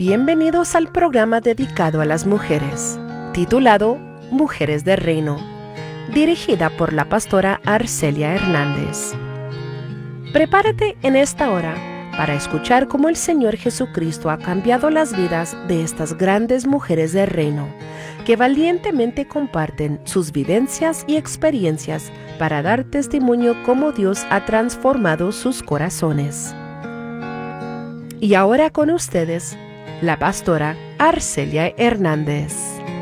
Bienvenidos al programa dedicado a las mujeres, titulado Mujeres de Reino, dirigida por la pastora Arcelia Hernández. Prepárate en esta hora para escuchar cómo el Señor Jesucristo ha cambiado las vidas de estas grandes mujeres de reino, que valientemente comparten sus vivencias y experiencias para dar testimonio cómo Dios ha transformado sus corazones. Y ahora con ustedes, la pastora Arcelia Hernández.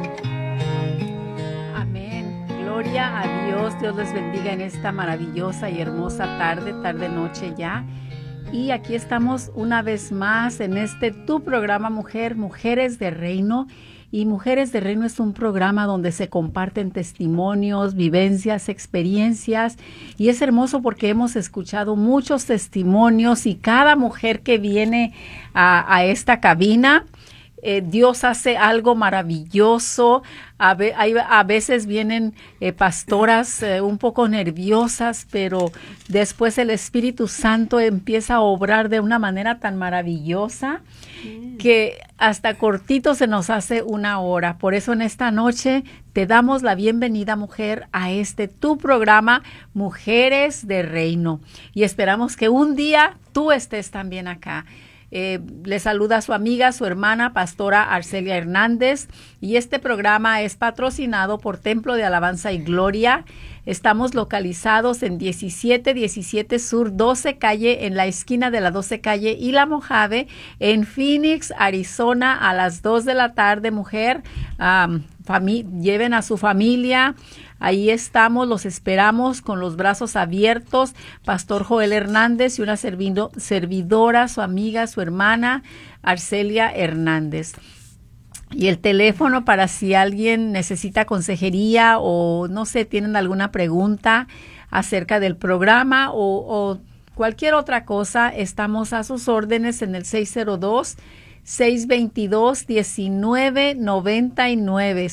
Amén. Gloria a Dios. Dios les bendiga en esta maravillosa y hermosa tarde, noche ya. Y aquí estamos una vez más en tu programa Mujeres de Reino. Y Mujeres de Reino es un programa donde se comparten testimonios, vivencias, experiencias. Y es hermoso porque hemos escuchado muchos testimonios y cada mujer que viene a esta cabina, Dios hace algo maravilloso. A veces vienen pastoras un poco nerviosas, pero después el Espíritu Santo empieza a obrar de una manera tan maravillosa que hasta cortito se nos hace una hora. Por eso en esta noche te damos la bienvenida, mujer, a tu programa Mujeres de Reino. Y esperamos que un día tú estés también acá. Le saluda a su amiga, su hermana, pastora Arcelia Hernández, y este programa es patrocinado por Templo de Alabanza y Gloria. Estamos localizados en 1717 Sur 12 Calle, en la esquina de la 12 Calle y la Mojave, en Phoenix, Arizona, a las 2 de la tarde, mujer. Lleven a su familia. Ahí estamos, los esperamos con los brazos abiertos. Pastor Joel Hernández y una servidora, su amiga, su hermana, Arcelia Hernández. Y el teléfono para si alguien necesita consejería o no sé, tienen alguna pregunta acerca del programa o cualquier otra cosa, estamos a sus órdenes en el 602-622-1999,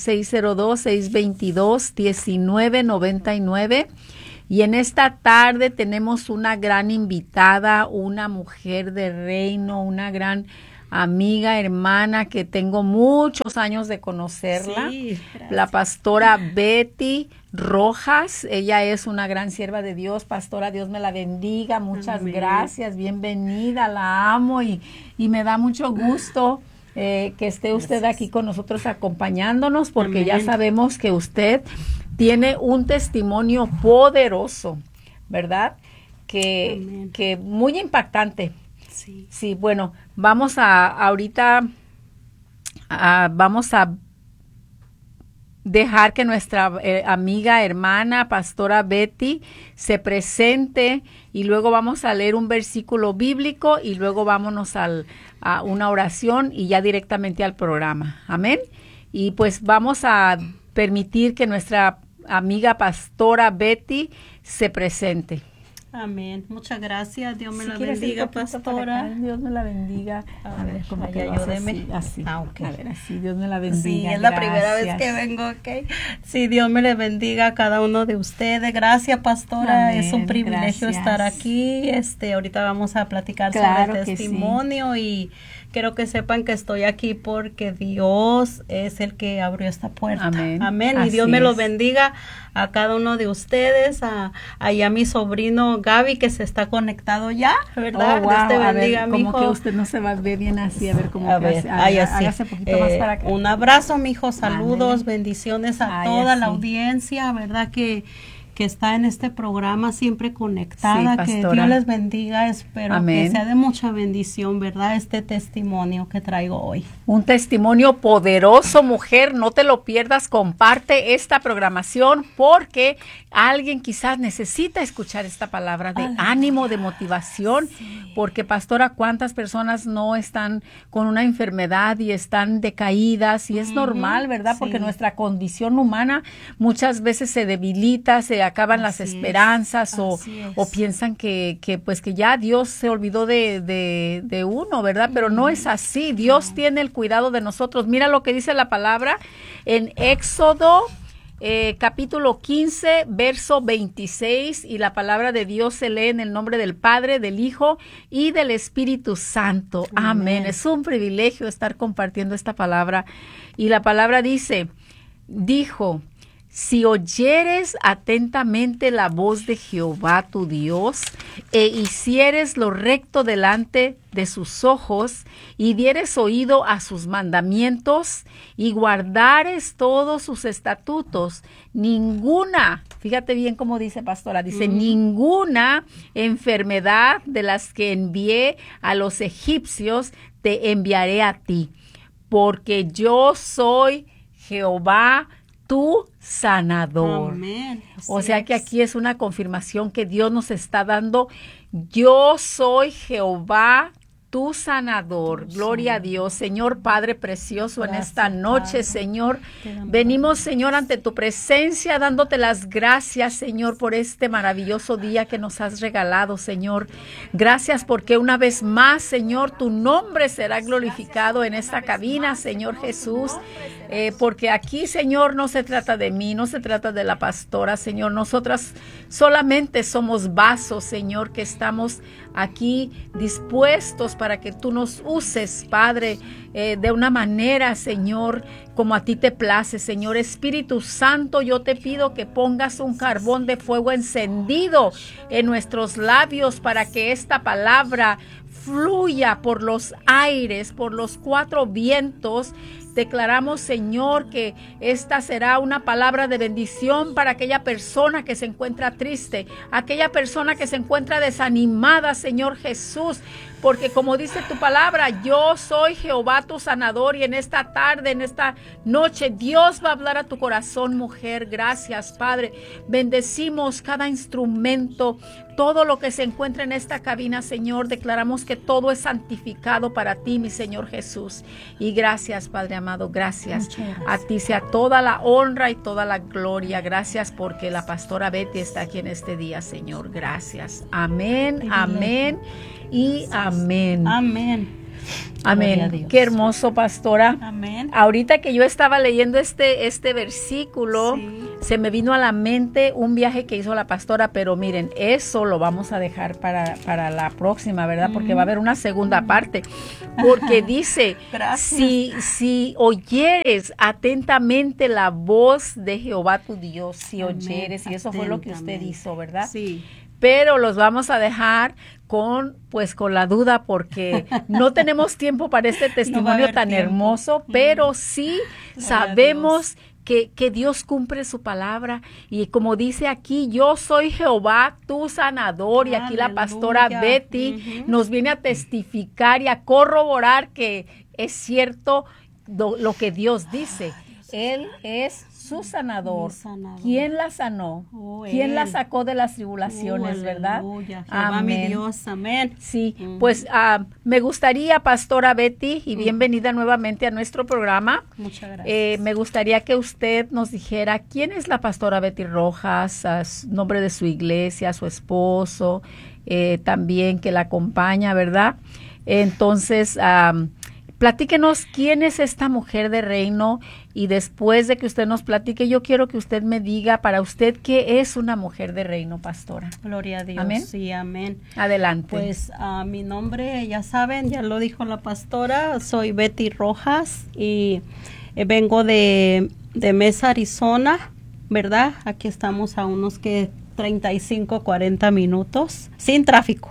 602-622-1999. Y en esta tarde tenemos una gran invitada, una mujer de reino, una gran amiga, hermana, que tengo muchos años de conocerla, sí, la pastora Betty Rojas. Ella es una gran sierva de Dios. Pastora, Dios me la bendiga, muchas gracias, bienvenida, la amo y me da mucho gusto que esté usted aquí con nosotros acompañándonos, porque ya sabemos que usted tiene un testimonio poderoso, ¿verdad? Que muy impactante. Sí, bueno, vamos ahorita vamos a dejar que nuestra amiga, hermana, pastora Betty se presente y luego vamos a leer un versículo bíblico y luego vámonos a una oración y ya directamente al programa. Amén. Y pues vamos a permitir que nuestra amiga pastora Betty se presente. Amén. Muchas gracias. Dios me la bendiga, pastora. Dios me la bendiga. A ver, como que ayúdeme. Así. Okay. A ver, así. Dios me la bendiga. Sí, es la primera vez que vengo, ¿ok? Sí, Dios me le bendiga a cada uno de ustedes. Gracias, pastora. Amén. Es un privilegio estar aquí. Ahorita vamos a platicar sobre testimonio y quiero que sepan que estoy aquí porque Dios es el que abrió esta puerta. Amén. Amén. Y Dios me lo bendiga a cada uno de ustedes, a mi sobrino Gaby, que se está conectado ya, ¿verdad? Oh, wow. Dios te bendiga, mijo. Como que usted no se va a ver bien así, a ver cómo hágase poquito más para acá. Un abrazo, mijo, saludos, Amén. Bendiciones a toda la audiencia, ¿verdad? Que está en este programa siempre conectada, sí, que Dios les bendiga, espero Amén. Que sea de mucha bendición, ¿verdad? Este testimonio que traigo hoy. Un testimonio poderoso, mujer, no te lo pierdas, comparte esta programación porque alguien quizás necesita escuchar esta palabra de ánimo, de motivación, porque pastora, ¿cuántas personas no están con una enfermedad y están decaídas? Y es normal, ¿verdad? Porque nuestra condición humana muchas veces se debilita, se acaban las esperanzas o piensan que ya Dios se olvidó de uno, ¿verdad? Pero no es así. Dios tiene el cuidado de nosotros. Mira lo que dice la palabra en Éxodo capítulo 15, verso 26, y la palabra de Dios se lee en el nombre del Padre, del Hijo y del Espíritu Santo. Amén. Es un privilegio estar compartiendo esta palabra. Y la palabra dijo, si oyeres atentamente la voz de Jehová tu Dios, e hicieres lo recto delante de sus ojos, y dieres oído a sus mandamientos, y guardares todos sus estatutos, ninguna, fíjate bien cómo dice pastora, dice, ninguna enfermedad de las que envié a los egipcios te enviaré a ti, porque yo soy Jehová tu sanador. Amén. O sea que aquí es una confirmación que Dios nos está dando. Yo soy Jehová tu sanador. Gloria a Dios. Señor Padre precioso, gracias, en esta noche, Padre. Señor, venimos, Señor, ante tu presencia, dándote las gracias, Señor, por este maravilloso día que nos has regalado, Señor. Gracias porque una vez más, Señor, tu nombre será glorificado en esta cabina, Señor Jesús, porque aquí, Señor, no se trata de mí, no se trata de la pastora, Señor. Nosotras solamente somos vasos, Señor, que estamos aquí dispuestos para que tú nos uses, Padre, de una manera, Señor, como a ti te place, Señor. Espíritu Santo, yo te pido que pongas un carbón de fuego encendido en nuestros labios para que esta palabra fluya por los aires, por los cuatro vientos. Declaramos, Señor, que esta será una palabra de bendición para aquella persona que se encuentra triste, aquella persona que se encuentra desanimada, Señor Jesús, porque como dice tu palabra, yo soy Jehová tu sanador, y en esta tarde, en esta noche, Dios va a hablar a tu corazón, mujer. Gracias, Padre. Bendecimos cada instrumento, todo lo que se encuentra en esta cabina, Señor. Declaramos que todo es santificado para ti, mi Señor Jesús. Y gracias, Padre amado, gracias. A ti sea toda la honra y toda la gloria. Gracias porque la pastora Betty está aquí en este día, Señor. Gracias. Amén, amén y amén. Amén. Amén. Qué hermoso, pastora. Amén. Ahorita que yo estaba leyendo este versículo, sí, se me vino a la mente un viaje que hizo la pastora, pero miren, eso lo vamos a dejar para la próxima, ¿verdad? Porque va a haber una segunda parte. Porque dice, si oyeres atentamente la voz de Jehová tu Dios, si oyeres, y eso fue lo que usted hizo, ¿verdad? Sí. Pero los vamos a dejar con la duda, porque no tenemos tiempo para este testimonio tan hermoso, pero sí sabemos que Dios cumple su palabra, y como dice aquí, yo soy Jehová tu sanador. Y aquí la pastora Betty nos viene a testificar y a corroborar que es cierto lo que Dios dice. Él es su sanador. ¿Quién la sanó? ¿Quién la sacó de las tribulaciones, verdad? Amén. Mi Dios, amén. Sí, pues me gustaría, pastora Betty, y bienvenida nuevamente a nuestro programa. Muchas gracias. Me gustaría que usted nos dijera quién es la pastora Betty Rojas, nombre de su iglesia, su esposo, también que la acompaña, ¿verdad? Entonces, platíquenos quién es esta mujer de reino, y después de que usted nos platique, yo quiero que usted me diga para usted qué es una mujer de reino, pastora. Gloria a Dios. Amén. Sí, amén. Adelante. Pues mi nombre, ya saben, ya lo dijo la pastora, soy Betty Rojas y vengo de Mesa, Arizona, ¿verdad? Aquí estamos a unos 35, 40 minutos sin tráfico.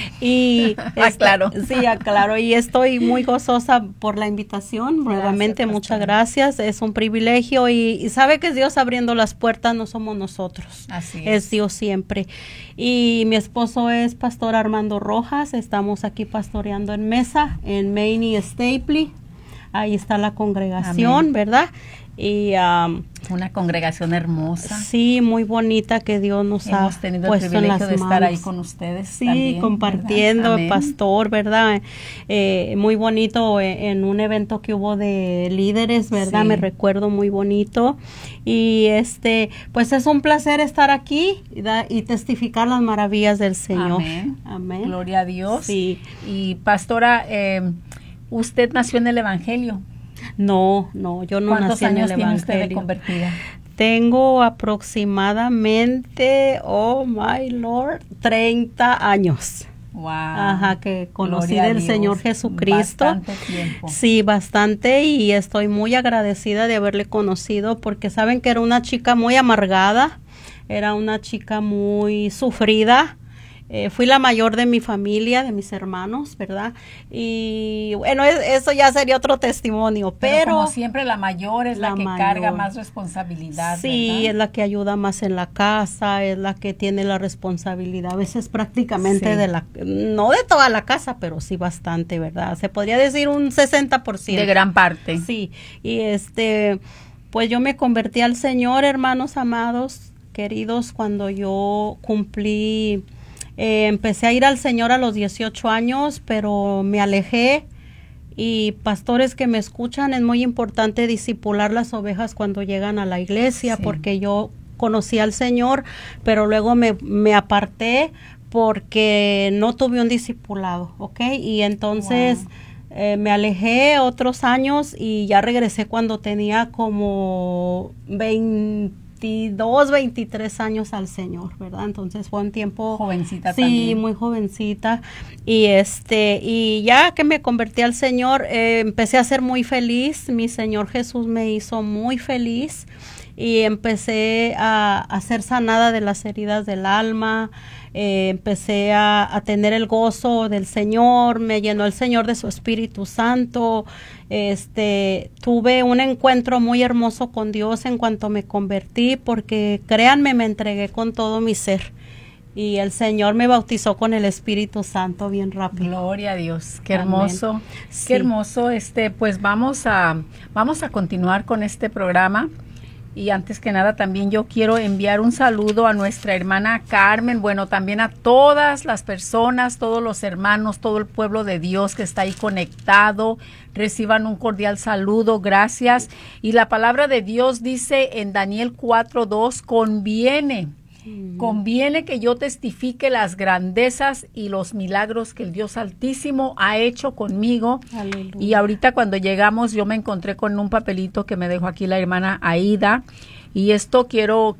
Y claro. Sí, claro. Y estoy muy gozosa por la invitación. Nuevamente, muchas gracias. Es un privilegio y sabe que es Dios abriendo las puertas, no somos nosotros. Así es Dios siempre. Y mi esposo es pastor Armando Rojas. Estamos aquí pastoreando en Mesa, en Main y Stapley. Ahí está la congregación, amén, ¿verdad? Y una congregación hermosa. Sí, muy bonita, que Dios nos ha puesto en las manos. Hemos tenido el privilegio de estar ahí con ustedes. Sí, también, compartiendo, pastor, ¿verdad? Muy bonito en un evento que hubo de líderes, ¿verdad? Sí. Me recuerdo, muy bonito. Y pues es un placer estar aquí y testificar las maravillas del Señor. Amén. Amén. Gloria a Dios. Sí. Y pastora, ¿usted nació en el Evangelio? No, yo no nací en el Evangelio. ¿Cuántos años tiene usted de convertida? Tengo aproximadamente, oh my Lord, 30 años. Wow. Ajá, que conocí del Señor Jesucristo. Bastante tiempo. Sí, bastante, y estoy muy agradecida de haberle conocido, porque saben que era una chica muy amargada, era una chica muy sufrida. Fui la mayor de mi familia, de mis hermanos, ¿verdad? Y bueno, eso ya sería otro testimonio, pero como siempre la mayor es la que carga más responsabilidad, sí, ¿verdad? es la que ayuda más en la casa, es la que tiene la responsabilidad, a veces prácticamente sí. No de toda la casa, pero sí bastante, ¿verdad? Se podría decir un 60%. De gran parte. Sí, y pues yo me convertí al Señor, hermanos amados, queridos, cuando yo cumplí... empecé a ir al Señor a los 18 años, pero me alejé. Y pastores que me escuchan, es muy importante discipular las ovejas cuando llegan a la iglesia, sí. Porque yo conocí al Señor, pero luego me aparté porque no tuve un discipulado, ¿ok? Y entonces me alejé otros años y ya regresé cuando tenía como 22, 23 años al Señor, ¿verdad? Entonces fue un tiempo... Jovencita sí, también. Sí, muy jovencita. Y ya que me convertí al Señor, empecé a ser muy feliz. Mi Señor Jesús me hizo muy feliz. Y empecé a ser sanada de las heridas del alma. Empecé a tener el gozo del Señor. Me llenó el Señor de su Espíritu Santo. Tuve un encuentro muy hermoso con Dios en cuanto me convertí, porque créanme, me entregué con todo mi ser. Y el Señor me bautizó con el Espíritu Santo bien rápido. Gloria a Dios, qué hermoso, sí. Qué hermoso. Pues vamos a continuar con este programa. Y antes que nada también yo quiero enviar un saludo a nuestra hermana Carmen, bueno, también a todas las personas, todos los hermanos, todo el pueblo de Dios que está ahí conectado. Reciban un cordial saludo, gracias. Y la palabra de Dios dice en Daniel 4:2, conviene que yo testifique las grandezas y los milagros que el Dios Altísimo ha hecho conmigo. Aleluya. Y ahorita cuando llegamos yo me encontré con un papelito que me dejó aquí la hermana Aida, y esto quiero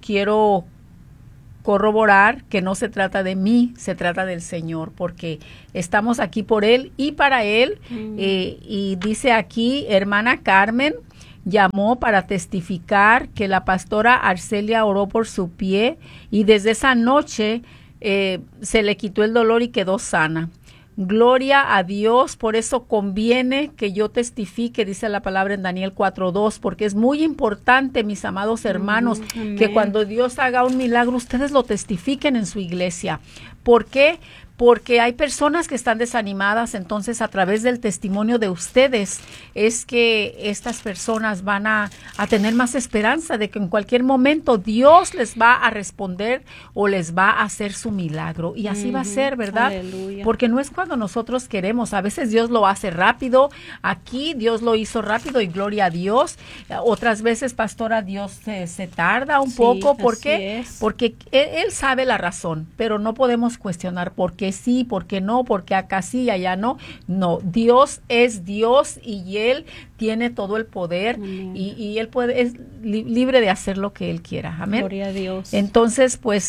corroborar que no se trata de mí, se trata del Señor, porque estamos aquí por Él y para Él. Y dice aquí, hermana Carmen llamó para testificar que la pastora Arcelia oró por su pie y desde esa noche se le quitó el dolor y quedó sana. Gloria a Dios, por eso conviene que yo testifique, dice la palabra en Daniel 4:2, porque es muy importante, mis amados hermanos, que cuando Dios haga un milagro, ustedes lo testifiquen en su iglesia. ¿Por qué? Porque hay personas que están desanimadas, entonces a través del testimonio de ustedes es que estas personas van a tener más esperanza de que en cualquier momento Dios les va a responder o les va a hacer su milagro. Y así va a ser, ¿verdad? Aleluya. Porque no es cuando nosotros queremos, a veces Dios lo hace rápido, aquí Dios lo hizo rápido y gloria a Dios. Otras veces, pastora, Dios se tarda un poco. ¿Por qué? Porque él sabe la razón, pero no podemos cuestionar por qué sí, por qué no, porque acá sí y allá no. No, Dios es Dios y Él tiene todo el poder y Él es libre de hacer lo que Él quiera. Amén. Gloria a Dios. Entonces, pues,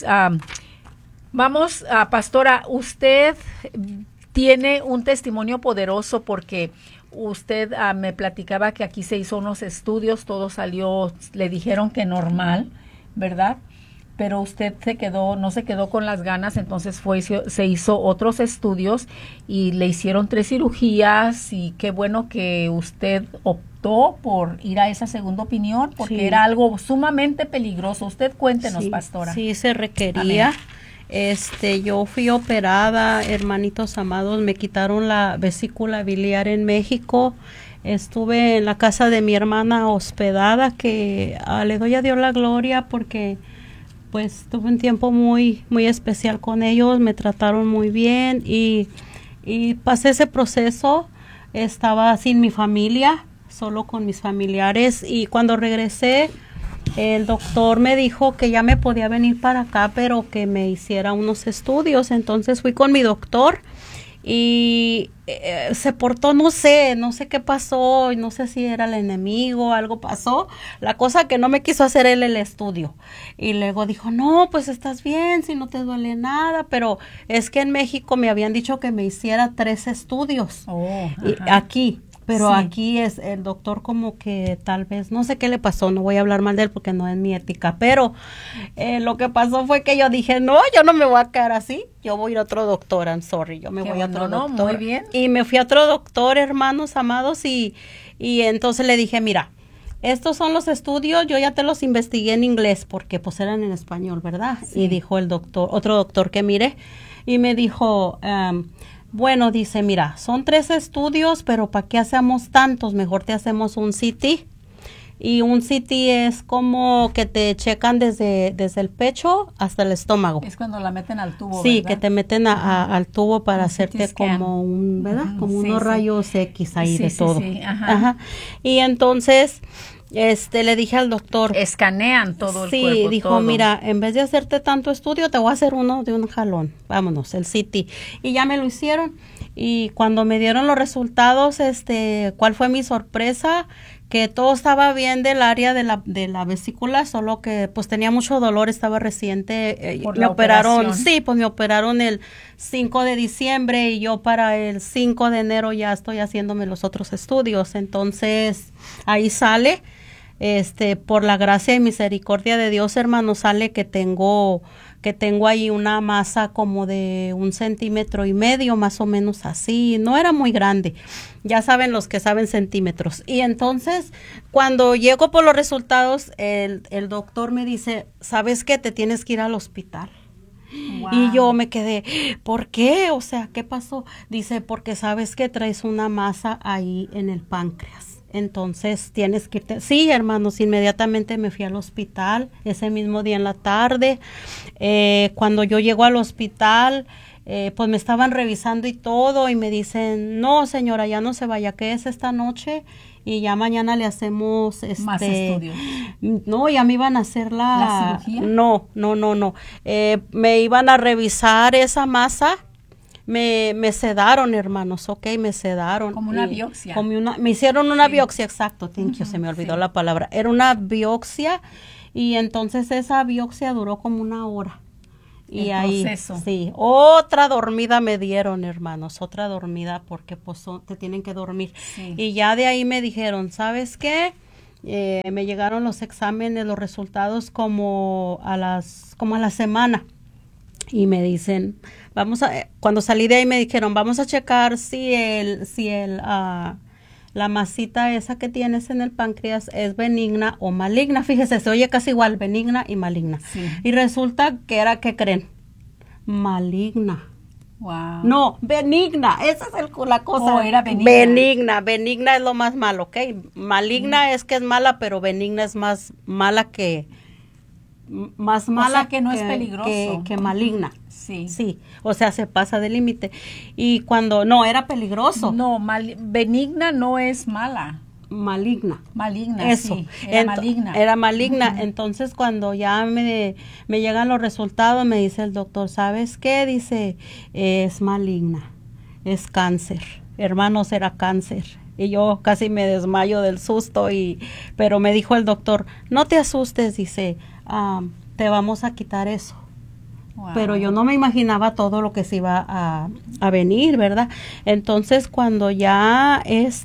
vamos, pastora, usted tiene un testimonio poderoso porque usted me platicaba que aquí se hizo unos estudios, todo salió, le dijeron que normal, ¿verdad? Pero usted no se quedó con las ganas, entonces se hizo otros estudios y le hicieron 3 cirugías y qué bueno que usted optó por ir a esa segunda opinión porque era algo sumamente peligroso. Usted cuéntenos, pastora. Sí, se requería. Amén. Yo fui operada, hermanitos amados, me quitaron la vesícula biliar en México. Estuve en la casa de mi hermana hospedada, que le doy a Dios la gloria porque pues tuve un tiempo muy, muy especial con ellos, me trataron muy bien y pasé ese proceso. Estaba sin mi familia, solo con mis familiares, y cuando regresé el doctor me dijo que ya me podía venir para acá, pero que me hiciera unos estudios. Entonces fui con mi doctor y se portó, no sé qué pasó, no sé si era el enemigo, algo pasó, la cosa que no me quiso hacer él el estudio, y luego dijo, no, pues estás bien, si no te duele nada, pero es que en México me habían dicho que me hiciera 3 estudios, y aquí, pero aquí es el doctor como que tal vez, no sé qué le pasó, no voy a hablar mal de él porque no es mi ética, pero lo que pasó fue que yo dije, no, yo no me voy a quedar así, yo voy a ir a otro doctor, I'm sorry, yo me voy a otro doctor. Muy bien. Y me fui a otro doctor, hermanos amados, y entonces le dije, mira, estos son los estudios, yo ya te los investigué en inglés, porque pues eran en español, ¿verdad? Sí. Y dijo el doctor, otro doctor que mire, y me dijo, bueno, dice, mira, son 3 estudios, pero ¿para qué hacemos tantos? Mejor te hacemos un CT. Y un CT es como que te checan desde el pecho hasta el estómago. Es cuando la meten al tubo, sí, ¿verdad? Que te meten al tubo para hacerte como un, ¿verdad? Como unos rayos X ahí de todo. Sí. Ajá. Y entonces, le dije al doctor. Escanean todo el cuerpo. Sí, dijo, todo. Mira, en vez de hacerte tanto estudio, te voy a hacer uno de un jalón. Vámonos, el CT. Y ya me lo hicieron. Y cuando me dieron los resultados, ¿cuál fue mi sorpresa? Que todo estaba bien del área de la vesícula, solo que pues tenía mucho dolor, estaba reciente, me operaron, sí, pues me operaron el 5 de diciembre y yo para el 5 de enero ya estoy haciéndome los otros estudios, entonces ahí sale, por la gracia y misericordia de Dios, hermano, sale que tengo ahí una masa como de 1,5 centímetros, más o menos así, no era muy grande, ya saben los que saben centímetros, y entonces cuando llego por los resultados, el doctor me dice, ¿sabes qué? Te tienes que ir al hospital. Wow. Y yo me quedé, ¿por qué? O sea, ¿qué pasó? Dice, porque sabes que traes una masa ahí en el páncreas. Entonces tienes que irte. Sí, hermanos, inmediatamente me fui al hospital ese mismo día en la tarde. Cuando yo llego al hospital, pues me estaban revisando y todo y me dicen, no señora, ya no se vaya, que es esta noche y ya mañana le hacemos más estudios. No, ya me iban a hacer ¿La cirugía? No. Me iban a revisar esa masa. Me sedaron, hermanos, me sedaron. Como una biopsia. Me hicieron una biopsia, exacto, se me olvidó la palabra. Era una biopsia y entonces esa biopsia duró como 1 hora. Y ahí, proceso. Sí, otra dormida me dieron, hermanos, otra dormida porque pues te tienen que dormir. Sí. Y ya de ahí me dijeron, ¿sabes qué? Me llegaron los exámenes, los resultados como a la semana. Y me dicen, cuando salí de ahí me dijeron, vamos a checar si la masita esa que tienes en el páncreas es benigna o maligna. Fíjese, se oye casi igual, benigna y maligna. Sí. Y resulta que era, ¿qué creen? Maligna. Wow. No, benigna, esa es la cosa. Oh, era benigna. Benigna es lo más malo, ¿ok? Maligna es que es mala, pero benigna es más mala que... más mala, o sea, que no es peligroso que maligna. Sí, o sea, se pasa del límite. Y cuando no era peligroso. No, benigna no es mala. Maligna, eso. Sí, era maligna. Entonces cuando ya me llegan los resultados, me dice el doctor, ¿sabes qué? Dice, es maligna, es cáncer. Hermanos, era cáncer. Y yo casi me desmayo del susto, pero me dijo el doctor, no te asustes, dice, te vamos a quitar eso. Wow. Pero yo no me imaginaba todo lo que se iba a venir, ¿verdad? Entonces cuando ya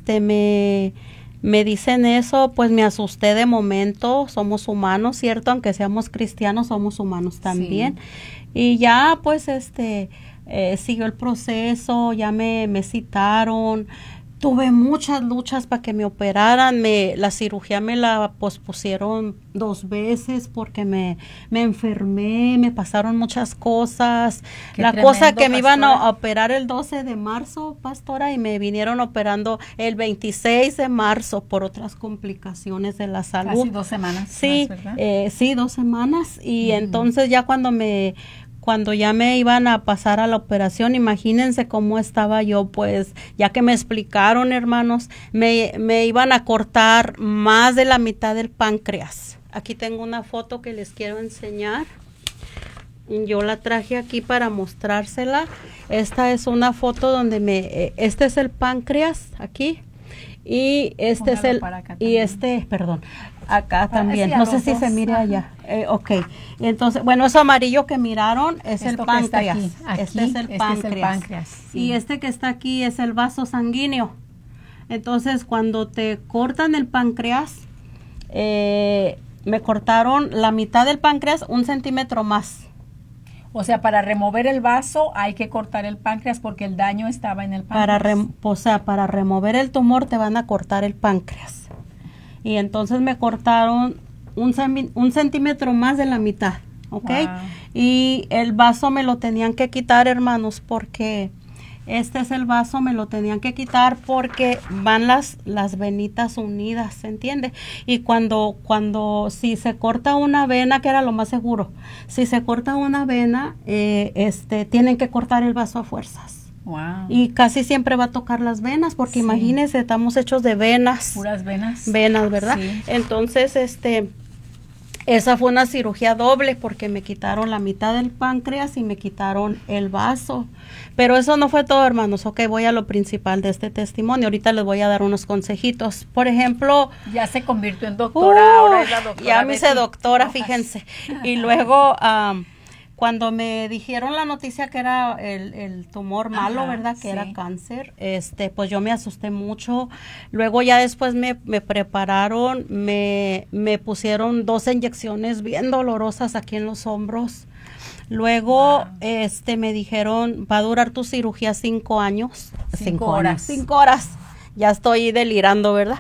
me dicen eso, pues me asusté de momento. Somos humanos, ¿cierto? Aunque seamos cristianos, somos humanos también. Sí. Y ya pues siguió el proceso, ya me citaron. Tuve muchas luchas para que me operaran, la cirugía me la pospusieron 2 veces porque me enfermé, me pasaron muchas cosas. La cosa que me iban a operar el 12 de marzo, pastora, y me vinieron operando el 26 de marzo por otras complicaciones de la salud. Casi 2 semanas. Sí, más, ¿verdad? Sí, 2 semanas y entonces ya cuando ya me iban a pasar a la operación, imagínense cómo estaba yo, pues, ya que me explicaron, hermanos, me iban a cortar más de la mitad del páncreas. Aquí tengo una foto que les quiero enseñar. Yo la traje aquí para mostrársela. Esta es una foto donde este es el páncreas aquí y este es el acá también. No sé si se mire allá. Ok. Entonces, bueno, eso amarillo que miraron es el páncreas. Este es el páncreas. Sí. Y este que está aquí es el vaso sanguíneo. Entonces, cuando te cortan el páncreas, me cortaron la mitad del páncreas 1 centímetro más. O sea, para remover el vaso hay que cortar el páncreas porque el daño estaba en el páncreas. Para remover el tumor te van a cortar el páncreas. Y entonces me cortaron 1 centímetro más de la mitad, ¿ok? Wow. Y el vaso me lo tenían que quitar, hermanos, porque este es el vaso, me lo tenían que quitar porque van las venitas unidas, ¿se entiende? Y cuando si se corta una vena, que era lo más seguro, si se corta una vena, tienen que cortar el vaso a fuerzas. Wow. Y casi siempre va a tocar las venas, porque imagínense, estamos hechos de venas. Puras venas. Venas, ¿verdad? Sí. Entonces, esa fue una cirugía doble porque me quitaron la mitad del páncreas y me quitaron el vaso. Pero eso no fue todo, hermanos. Ok, voy a lo principal de este testimonio. Ahorita les voy a dar unos consejitos. Por ejemplo... Ya se convirtió en doctora, ahora es la doctora. Ya me hice doctora, fíjense. Y luego... cuando me dijeron la noticia que era el tumor malo, ¿verdad? Que era cáncer, pues yo me asusté mucho. Luego ya después me prepararon, me pusieron 2 inyecciones bien dolorosas aquí en los hombros. Luego, me dijeron, va a durar tu cirugía 5 años. 5 horas. 5 horas. Ya estoy delirando, ¿verdad?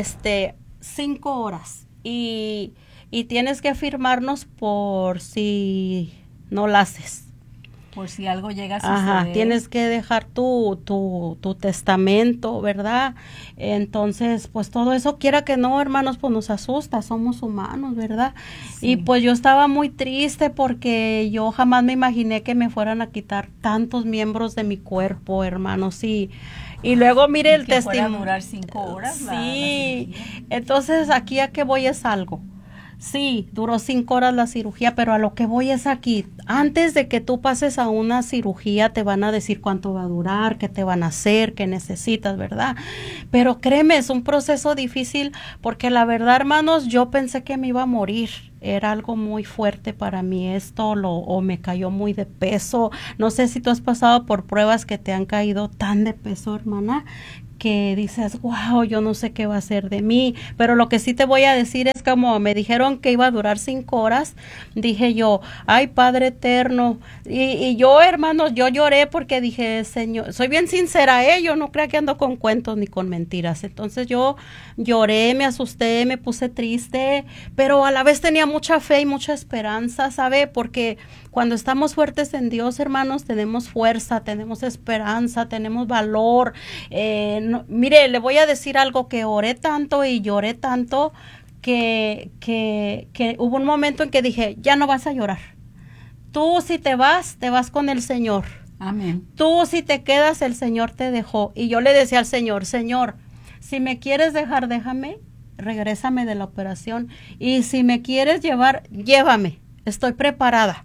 5 horas. Y tienes que firmarnos por si... no la haces. Por si algo llega a suceder. Tienes que dejar tu testamento, ¿verdad? Entonces, pues todo eso, quiera que no, hermanos, pues nos asusta, somos humanos, ¿verdad? Sí. Y pues yo estaba muy triste porque yo jamás me imaginé que me fueran a quitar tantos miembros de mi cuerpo, hermanos, y luego mire el testimonio. Que fuera a durar 5 horas. Sí, entonces aquí a qué voy es algo. Sí, duró 5 horas la cirugía, pero a lo que voy es aquí. Antes de que tú pases a una cirugía, te van a decir cuánto va a durar, qué te van a hacer, qué necesitas, ¿verdad? Pero créeme, es un proceso difícil porque la verdad, hermanos, yo pensé que me iba a morir. Era algo muy fuerte para mí esto, o me cayó muy de peso. No sé si tú has pasado por pruebas que te han caído tan de peso, hermana, que dices, wow, yo no sé qué va a ser de mí, pero lo que sí te voy a decir es como me dijeron que iba a durar 5 horas, dije yo, ay, Padre eterno, y yo, hermanos, yo lloré porque dije, Señor, soy bien sincera, yo no creo que ando con cuentos ni con mentiras, entonces yo lloré, me asusté, me puse triste, pero a la vez tenía mucha fe y mucha esperanza, ¿sabe? Porque cuando estamos fuertes en Dios, hermanos, tenemos fuerza, tenemos esperanza, tenemos valor. Mire, le voy a decir algo, que oré tanto y lloré tanto que hubo un momento en que dije, ya no vas a llorar. Tú si te vas con el Señor. Amén. Tú si te quedas, el Señor te dejó. Y yo le decía al Señor, Señor, si me quieres dejar, déjame, regrésame de la operación. Y si me quieres llevar, llévame, estoy preparada.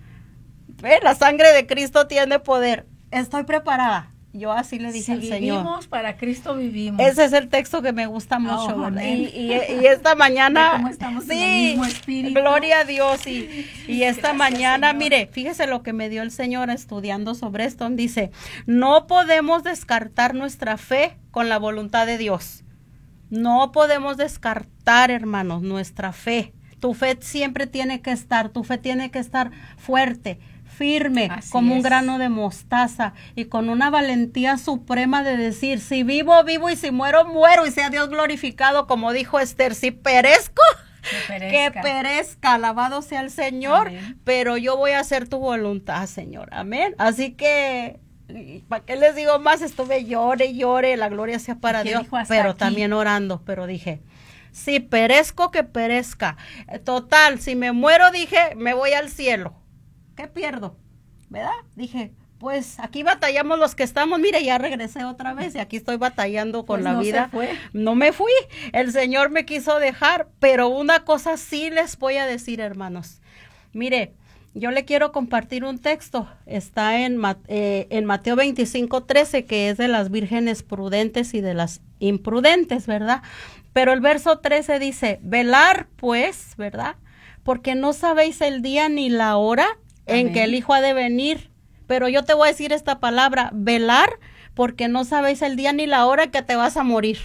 La sangre de Cristo tiene poder. Estoy preparada. Yo así le dije al Señor. Vivimos, para Cristo vivimos. Ese es el texto que me gusta mucho, ¿verdad? Y esta mañana, ¿cómo estamos en el mismo espíritu? Gloria a Dios. Y esta mañana, Señor. Mire, fíjese lo que me dio el Señor estudiando sobre esto. Dice, no podemos descartar nuestra fe con la voluntad de Dios. No podemos descartar, hermanos, nuestra fe. Tu fe siempre tiene que estar, tu fe tiene que estar fuerte, firme, así como un grano de mostaza, y con una valentía suprema de decir, si vivo, vivo, y si muero, muero, y sea Dios glorificado, como dijo Esther, si perezco, que perezca, alabado sea el Señor, amén. Pero yo voy a hacer tu voluntad, Señor, amén. Así que, ¿para qué les digo más? Estuve llore, la gloria sea para Dios, pero aquí? También orando, pero dije, si perezco, que perezca, total, si me muero, dije, me voy al cielo. ¿Qué pierdo? ¿Verdad? Dije, pues aquí batallamos los que estamos. Mire, ya regresé otra vez y aquí estoy batallando con la vida. No me fui. El Señor me quiso dejar, pero una cosa sí les voy a decir, hermanos. Mire, yo le quiero compartir un texto. Está en Mateo 25:13, que es de las vírgenes prudentes y de las imprudentes, ¿verdad? Pero el verso 13 dice, velar pues, ¿verdad? Porque no sabéis el día ni la hora en que el Hijo ha de venir. Pero yo te voy a decir esta palabra, velar, porque no sabéis el día ni la hora que te vas a morir.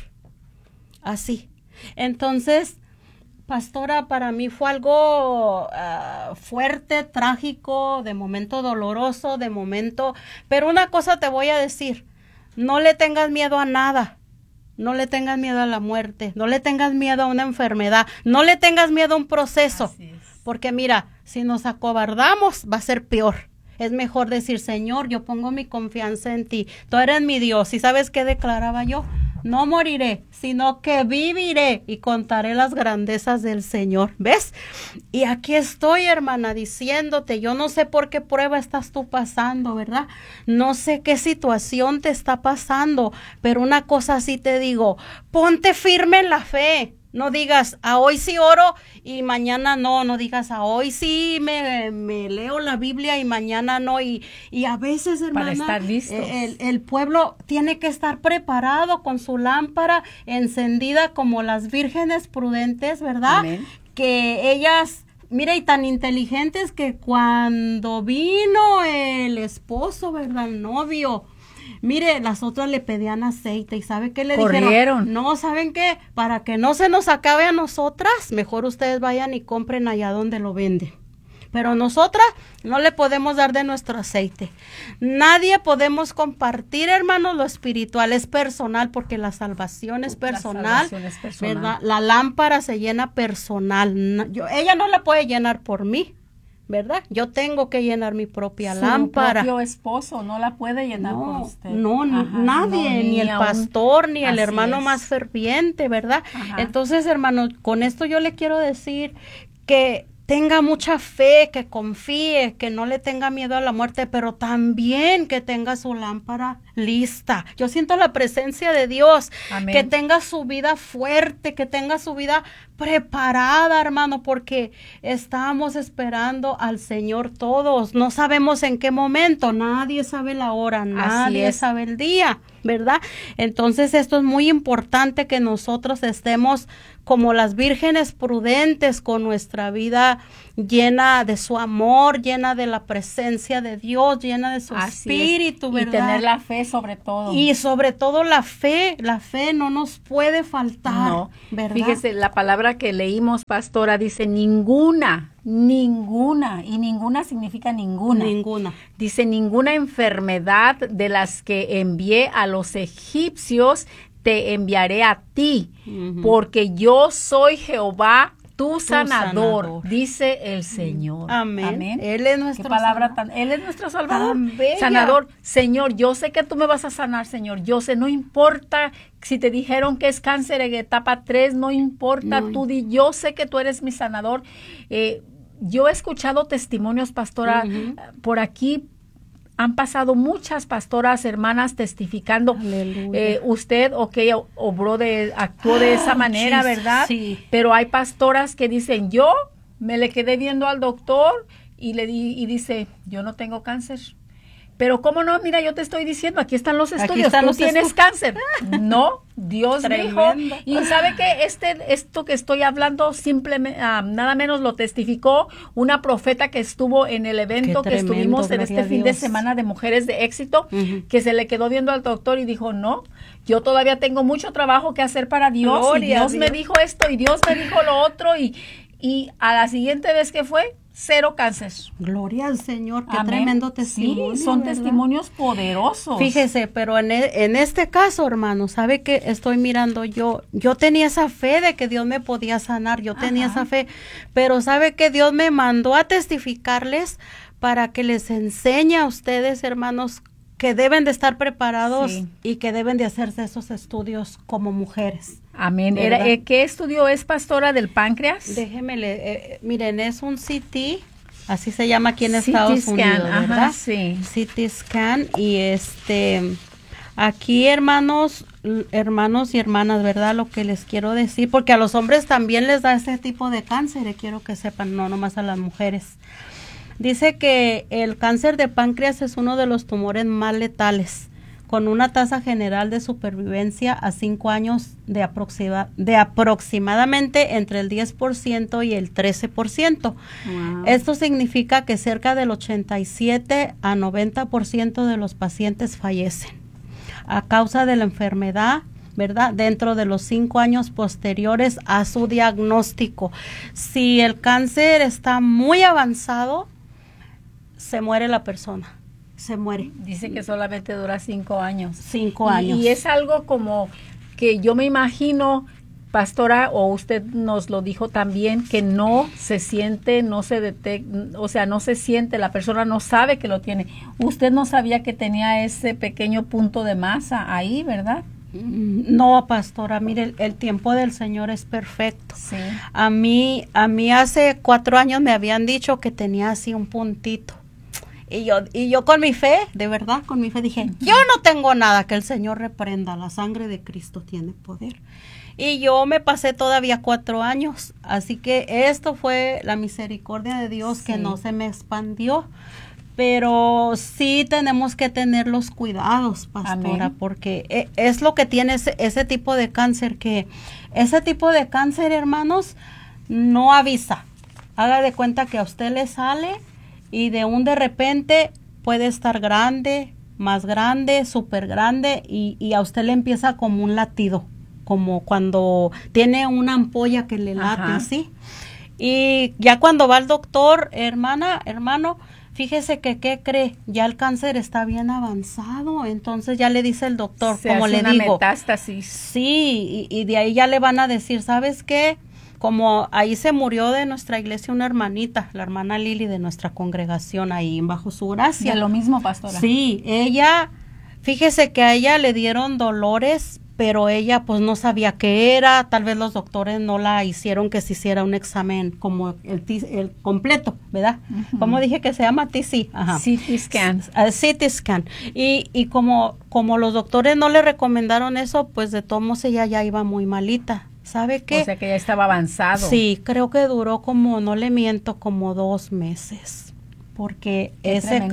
Así. Entonces, pastora, para mí fue algo fuerte, trágico, de momento doloroso, de momento... Pero una cosa te voy a decir, no le tengas miedo a nada. No le tengas miedo a la muerte, no le tengas miedo a una enfermedad, no le tengas miedo a un proceso. Porque mira, si nos acobardamos va a ser peor. Es mejor decir, Señor, yo pongo mi confianza en ti. Tú eres mi Dios. ¿Y sabes qué declaraba yo? No moriré, sino que viviré y contaré las grandezas del Señor. ¿Ves? Y aquí estoy, hermana, diciéndote, yo no sé por qué prueba estás tú pasando, ¿verdad? No sé qué situación te está pasando, pero una cosa sí te digo, ponte firme en la fe. No digas, a hoy sí oro y mañana no. No digas, a hoy sí me leo la Biblia y mañana no. Y a veces, hermana, para estar listos. El pueblo tiene que estar preparado con su lámpara encendida como las vírgenes prudentes, ¿verdad? Amén. Que ellas... Mira, y tan inteligentes que cuando vino el esposo, ¿verdad? El novio... Mire, las otras le pedían aceite y ¿sabe qué le dijeron? No, ¿saben qué? Para que no se nos acabe a nosotras, mejor ustedes vayan y compren allá donde lo venden. Pero nosotras no le podemos dar de nuestro aceite. Nadie podemos compartir, hermanos, lo espiritual es personal porque la salvación es personal, ¿verdad? La lámpara se llena personal. Ella no la puede llenar por mí, ¿verdad? Yo tengo que llenar mi propia lámpara. Su propio esposo no la puede llenar por usted. No, nadie, ni el pastor, ni el hermano más ferviente, ¿verdad? Ajá. Entonces, hermano, con esto yo le quiero decir que tenga mucha fe, que confíe, que no le tenga miedo a la muerte, pero también que tenga su lámpara lista. Yo siento la presencia de Dios. Amén. Que tenga su vida fuerte, que tenga su vida preparada, hermano, porque estamos esperando al Señor todos. No sabemos en qué momento, nadie sabe la hora, nadie sabe el día, ¿verdad? Entonces esto es muy importante que nosotros estemos como las vírgenes prudentes con nuestra vida llena de su amor, llena de la presencia de Dios, llena de su espíritu, ¿verdad? Y tener la fe sobre todo. Y sobre todo la fe no nos puede faltar, no, ¿verdad? Fíjese, la palabra que leímos, pastora, dice ninguna, y ninguna significa ninguna. Ninguna. Dice ninguna enfermedad de las que envié a los egipcios te enviaré a ti, porque yo soy Jehová, tu sanador, dice el Señor. Amén. Amén. Él es nuestro Salvador. Él es nuestro Salvador. Sanador. Señor, yo sé que tú me vas a sanar, Señor. Yo sé, no importa si te dijeron que es cáncer en etapa 3, no importa. No. Yo sé que tú eres mi sanador. Yo he escuchado testimonios, pastora, por aquí. Han pasado muchas pastoras, hermanas, testificando. Usted, actuó de esa manera, ¿verdad? Sí. Pero hay pastoras que dicen, yo me le quedé viendo al doctor y dice, yo no tengo cáncer. Pero ¿cómo no? Mira, yo te estoy diciendo, aquí están los estudios, tú tienes cáncer. No, Dios dijo. Y ¿sabe qué? Esto que estoy hablando simplemente, nada menos lo testificó una profeta que estuvo en el evento que estuvimos en este fin de semana de Mujeres de Éxito, que se le quedó viendo al doctor y dijo, no, yo todavía tengo mucho trabajo que hacer para Dios. Gloria y Dios me dijo esto y Dios me dijo lo otro y a la siguiente vez que fue, 0 cáncer. Gloria al Señor, qué tremendo testimonio. Sí, son testimonios poderosos. Fíjese, pero en este caso, hermano, ¿sabe qué estoy mirando yo? Yo tenía esa fe de que Dios me podía sanar, yo tenía esa fe, pero ¿sabe que Dios me mandó a testificarles para que les enseñe a ustedes, hermanos, que deben de estar preparados y que deben de hacerse esos estudios como mujeres? Amén. ¿Qué estudio es, pastora, del páncreas? Déjeme, miren, es un CT, así se llama aquí en Estados Unidos, ¿verdad? Ajá, sí. CT scan y aquí, hermanos y hermanas, ¿verdad? Lo que les quiero decir, porque a los hombres también les da ese tipo de cáncer, quiero que sepan, no nomás a las mujeres. Dice que el cáncer de páncreas es uno de los tumores más letales, con una tasa general de supervivencia a 5 años de aproximadamente entre el 10% y el 13%. Wow. Esto significa que cerca del 87 a 90% de los pacientes fallecen a causa de la enfermedad, ¿verdad? Dentro de los 5 años posteriores a su diagnóstico. Si el cáncer está muy avanzado, se muere la persona. Se muere. Dice que solamente dura 5 años. 5 años. Y es algo como que yo me imagino, pastora, o usted nos lo dijo también, que no se siente, no se detecta, o sea, no se siente, la persona no sabe que lo tiene. Usted no sabía que tenía ese pequeño punto de masa ahí, ¿verdad? No, pastora, mire, el tiempo del Señor es perfecto. Sí. A mí hace 4 años me habían dicho que tenía así un puntito. Y yo con mi fe, de verdad, con mi fe dije, yo no tengo nada, que el Señor reprenda, la sangre de Cristo tiene poder. Y yo me pasé todavía 4 años, así que esto fue la misericordia de Dios, sí, que no se me expandió. Pero sí tenemos que tener los cuidados, pastora. Amén. Porque es lo que tiene ese tipo de cáncer, que ese tipo de cáncer, hermanos, no avisa. Haga de cuenta que a usted le sale y de repente puede estar grande, más grande, súper grande, y a usted le empieza como un latido, como cuando tiene una ampolla que le late. Ajá. Así. Y ya cuando va al doctor, hermano, fíjese que, ¿qué cree? Ya el cáncer está bien avanzado, entonces ya le dice el doctor, como le digo. Metástasis. Sí, y de ahí ya le van a decir, ¿sabes qué? Como ahí se murió de nuestra iglesia una hermanita, la hermana Lili de nuestra congregación, ahí bajo su gracia. ¿Y lo mismo, pastora? Sí, ella, fíjese que a ella le dieron dolores, pero ella pues no sabía qué era, tal vez los doctores no la hicieron que se hiciera un examen como el completo, ¿verdad? Uh-huh. ¿Cómo dije que se llama? TC. Ajá. CT scan. CT scan. Y como los doctores no le recomendaron eso, pues de todos modos ella ya iba muy malita. ¿Sabe qué? O sea que ya estaba avanzado. Sí, creo que duró como, no le miento, como 2 meses. Porque ese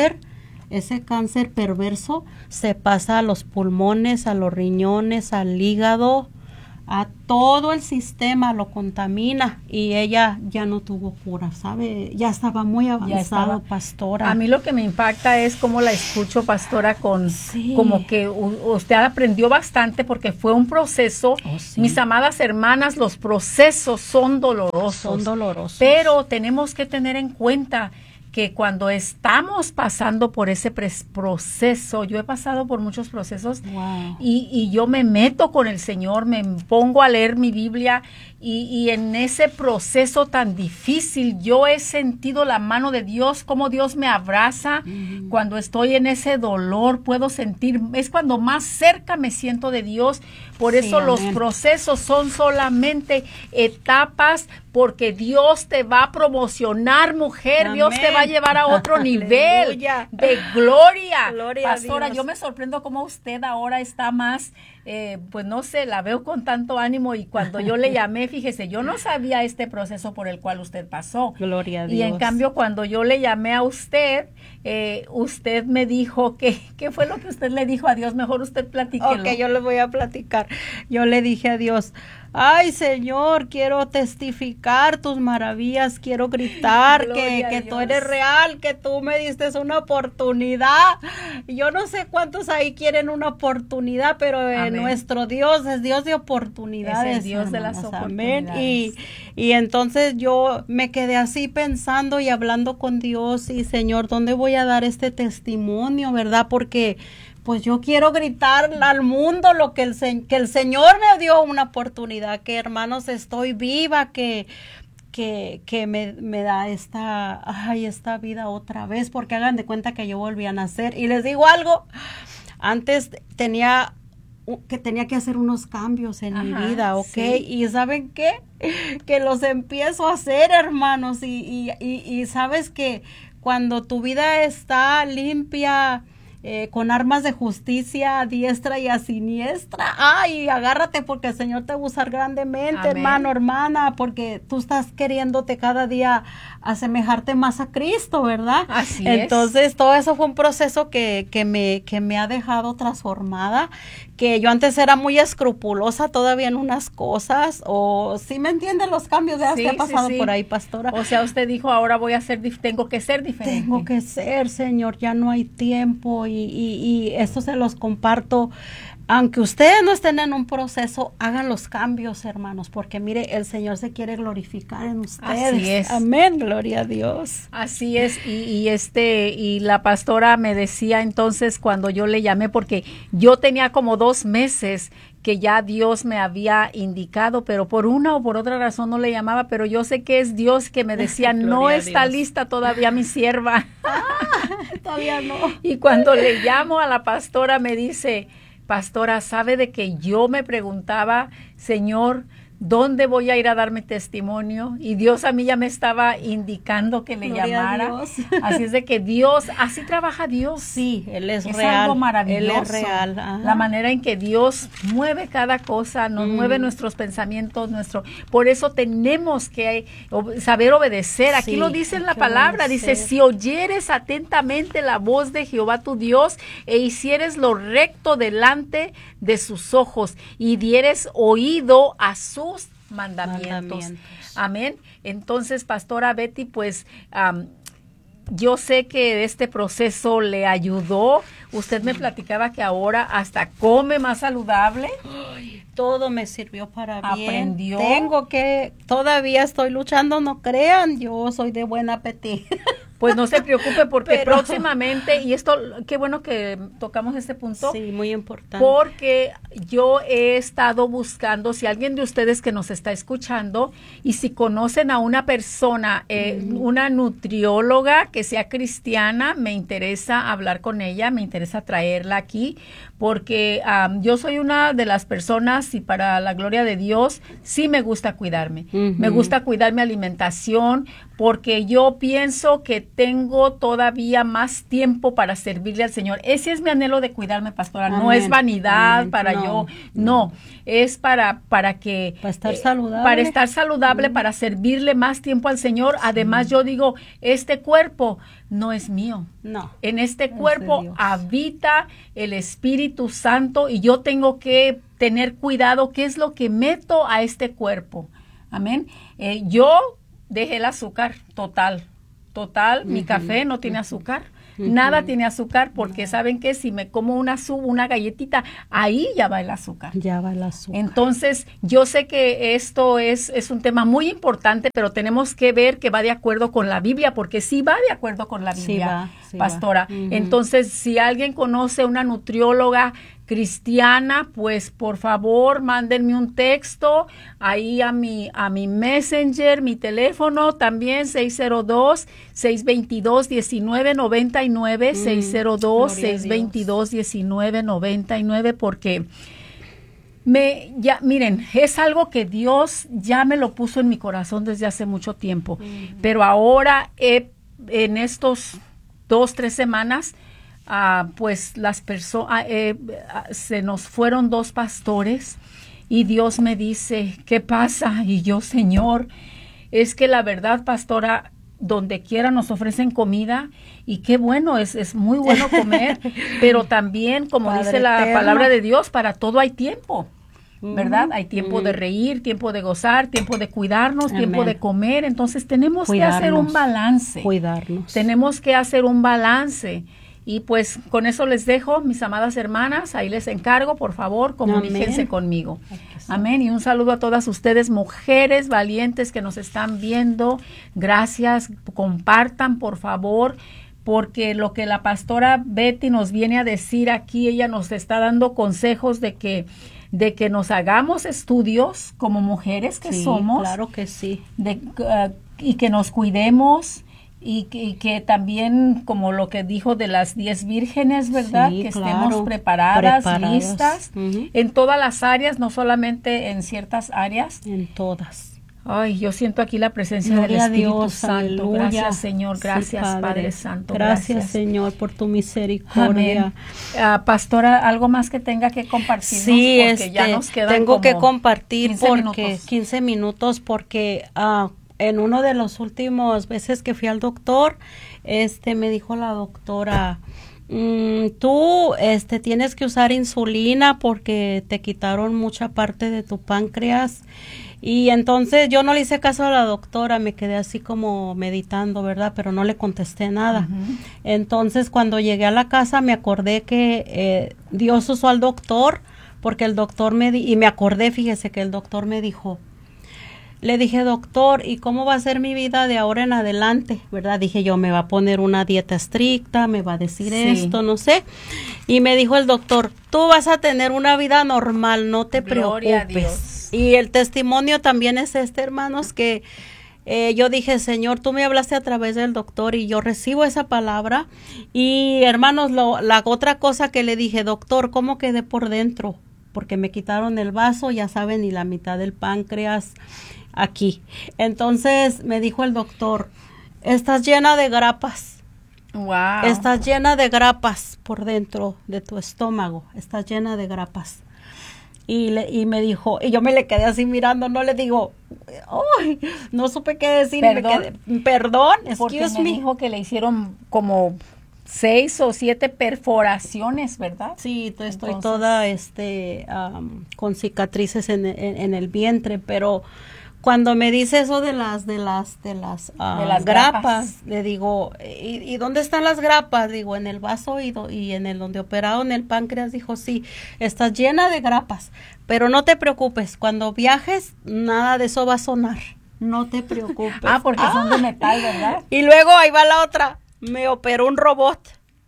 cáncer perverso se pasa a los pulmones, a los riñones, al hígado, a todo el sistema, lo contamina, y ella ya no tuvo cura, ¿sabe? Ya estaba muy avanzado, pastora. A mí lo que me impacta es cómo la escucho, pastora, como que usted aprendió bastante, porque fue un proceso. Oh, sí. Mis amadas hermanas, los procesos son dolorosos. Son dolorosos. Pero tenemos que tener en cuenta que cuando estamos pasando por ese proceso, yo he pasado por muchos procesos. Wow. y yo me meto con el Señor, me pongo a leer mi Biblia, y en ese proceso tan difícil yo he sentido la mano de Dios, cómo Dios me abraza. Uh-huh. Cuando estoy en ese dolor puedo sentir, es cuando más cerca me siento de Dios. Por eso los procesos son solamente etapas, porque Dios te va a promocionar, mujer. Amén. Dios te va a llevar a otro nivel de gloria. Pastora, yo me sorprendo cómo usted ahora está más, pues no sé, la veo con tanto ánimo, y cuando yo le llamé, fíjese, yo no sabía este proceso por el cual usted pasó. Gloria a Dios. Y en cambio, cuando yo le llamé a usted, usted me dijo ¿qué fue lo que usted le dijo a Dios? Mejor usted platíquelo. Ok, yo le voy a platicar. Yo le dije a Dios, ay, Señor, quiero testificar tus maravillas, quiero gritar que tú eres real, que tú me diste una oportunidad. Yo no sé cuántos ahí quieren una oportunidad, pero nuestro Dios es Dios de oportunidades. Es el Dios de las oportunidades. Amén. Y entonces yo me quedé así pensando y hablando con Dios, y Señor, ¿dónde voy a dar este testimonio, verdad? Porque pues yo quiero gritar al mundo que el Señor me dio una oportunidad, que hermanos estoy viva, que me da esta vida otra vez, porque hagan de cuenta que yo volví a nacer. Y les digo algo, antes tenía que hacer unos cambios en mi vida, ¿ok? Sí. Y ¿saben qué? Que los empiezo a hacer, hermanos, y sabes que cuando tu vida está limpia, con armas de justicia a diestra y a siniestra. Ay, agárrate porque el Señor te va a usar grandemente, amén, hermano, hermana, porque tú estás queriéndote cada día asemejarte más a Cristo, ¿verdad? Así Entonces, todo eso fue un proceso que me ha dejado transformada, que yo antes era muy escrupulosa todavía en unas cosas, o ¿sí me entienden los cambios de que ha pasado por ahí, pastora? O sea, usted dijo, ahora voy a ser, tengo que ser diferente. Tengo que ser, Señor, ya no hay tiempo, y esto se los comparto. Aunque ustedes no estén en un proceso, hagan los cambios, hermanos, porque mire, el Señor se quiere glorificar en ustedes. Así es. Amén, gloria a Dios. Así es, y la pastora me decía entonces cuando yo le llamé, porque yo tenía como 2 meses que ya Dios me había indicado, pero por una o por otra razón no le llamaba, pero yo sé que es Dios que me decía, no está lista todavía mi sierva. Todavía no. Y cuando le llamo a la pastora me dice, pastora, ¿sabe de que yo me preguntaba, Señor, ¿dónde voy a ir a dar mi testimonio? Y Dios a mí ya me estaba indicando que le llamara. Así es de que Dios, así trabaja Dios. Sí, Él es real. Es algo maravilloso. Él es real. Ajá. La manera en que Dios mueve cada cosa, nos mueve nuestros pensamientos, por eso tenemos que saber obedecer. Aquí lo dice en la palabra, dice, si oyeres atentamente la voz de Jehová tu Dios e hicieres lo recto delante de sus ojos y dieres oído a sus mandamientos. Amén. Entonces, pastora Betty, pues yo sé que este proceso le ayudó. Usted me platicaba que ahora hasta come más saludable. Ay, todo me sirvió para bien. Aprendió. Todavía estoy luchando, no crean, yo soy de buen apetito. Pues no se preocupe porque próximamente, y esto, qué bueno que tocamos este punto. Sí, muy importante. Porque yo he estado buscando, si alguien de ustedes que nos está escuchando, y si conocen a una persona, una nutrióloga que sea cristiana, me interesa hablar con ella, me interesa traerla aquí, porque yo soy una de las personas, y para la gloria de Dios, sí me gusta cuidarme. Me gusta cuidar mi alimentación, porque yo pienso que tengo todavía más tiempo para servirle al Señor. Ese es mi anhelo de cuidarme, pastora. Amén. No es vanidad. Amén. Para no, es para estar saludable. Para estar saludable, para servirle más tiempo al Señor. Sí. Además, yo digo, este cuerpo no es mío. No. En este cuerpo habita el Espíritu Santo y yo tengo que tener cuidado qué es lo que meto a este cuerpo. Amén. Yo dejé el azúcar total. Mi café no tiene azúcar. Nada tiene azúcar porque saben que si me como una galletita, ahí ya va el azúcar. Ya va el azúcar. Entonces, yo sé que esto es un tema muy importante, pero tenemos que ver que va de acuerdo con la Biblia, porque sí va de acuerdo con la Biblia, sí pastora. Entonces, si alguien conoce una nutrióloga cristiana, pues por favor mándenme un texto ahí a mi Messenger, mi teléfono también 602-622-1999, 602-622-1999, porque miren, es algo que Dios ya me lo puso en mi corazón desde hace mucho tiempo, pero ahora en estos 2-3 semanas pues las personas, se nos fueron 2 pastores y Dios me dice, ¿qué pasa? Y yo, Señor, es que la verdad, pastora, donde quiera nos ofrecen comida y qué bueno, es muy bueno comer, pero también, como Padre dice la eterno, palabra de Dios, para todo hay tiempo. ¿Verdad? Hay tiempo de reír, tiempo de gozar, tiempo de cuidarnos, tiempo de comer. Entonces tenemos que hacer un balance. Cuidarnos. Tenemos que hacer un balance. Y pues con eso les dejo, mis amadas hermanas, ahí les encargo, por favor, comuníquense conmigo. Amén. Y un saludo a todas ustedes, mujeres valientes que nos están viendo. Gracias, compartan, por favor, porque lo que la pastora Betty nos viene a decir aquí, ella nos está dando consejos de que nos hagamos estudios como mujeres que somos. Claro que sí. Y que nos cuidemos. Y que también, como lo que dijo de las 10 vírgenes, ¿verdad? Sí, que estemos preparadas, listas, en todas las áreas, no solamente en ciertas áreas. En todas. Ay, yo siento aquí la presencia del Espíritu Santo. Aleluya. Gracias, Señor. Gracias, sí, Padre Santo. Gracias, Señor, por tu misericordia. Pastora, ¿algo más que tenga que compartir? Sí, porque ya nos quedan tengo que compartir 15 minutos porque en uno de los últimos veces que fui al doctor, me dijo la doctora, tú tienes que usar insulina porque te quitaron mucha parte de tu páncreas. Y entonces yo no le hice caso a la doctora, me quedé así como meditando, ¿verdad? Pero no le contesté nada. Entonces cuando llegué a la casa me acordé que Dios usó al doctor, porque el doctor y me acordé, fíjese que el doctor me dijo, le dije, doctor, ¿y cómo va a ser mi vida de ahora en adelante? ¿Verdad? Dije yo, me va a poner una dieta estricta, me va a decir esto, no sé. Y me dijo el doctor, tú vas a tener una vida normal, no te Gloria preocupes. A Dios. Y el testimonio también es hermanos, que yo dije, Señor, tú me hablaste a través del doctor y yo recibo esa palabra. Y hermanos, la otra cosa que le dije, doctor, ¿cómo quedé por dentro? Porque me quitaron el vaso, ya saben, y la mitad del páncreas aquí. Entonces me dijo el doctor, estás llena de grapas. Wow. Estás llena de grapas por dentro de tu estómago, estás llena de grapas. Y me dijo, y yo me le quedé así mirando, no le digo, ¡ay! No supe qué decir. Perdón, porque me dijo que le hicieron como 6 o 7 perforaciones, ¿verdad? Sí, estoy toda con cicatrices en el vientre, pero cuando me dice eso de las grapas, le digo, ¿y dónde están las grapas? Digo, en el vaso y en el donde operaron el páncreas. Dijo, sí, estás llena de grapas, pero no te preocupes, cuando viajes, nada de eso va a sonar, no te preocupes. Porque son de metal, ¿verdad? Y luego ahí va la otra, me operó un robot.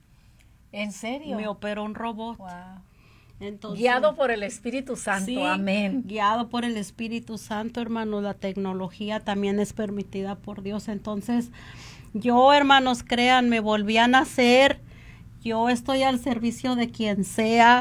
¿En serio? Me operó un robot. Wow. Entonces, guiado por el Espíritu Santo, sí, amén. Guiado por el Espíritu Santo, hermanos. La tecnología también es permitida por Dios. Entonces, yo, hermanos, créanme, volví a nacer. Yo estoy al servicio de quien sea.